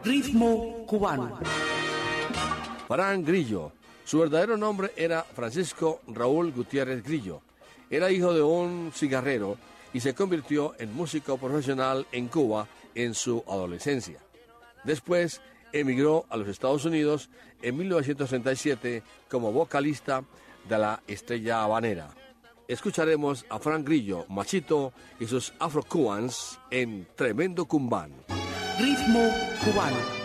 Ritmo cubano. Frank Grillo. Su verdadero nombre era Francisco Raúl Gutiérrez Grillo. Era hijo de un cigarrero y se convirtió en músico profesional en Cuba en su adolescencia. Después emigró a los Estados Unidos en 1937 como vocalista de la Estrella Habanera. Escucharemos a Frank Grillo, Machito y sus Afro-Cubans en Tremendo Cumbán. Ritmo cubano.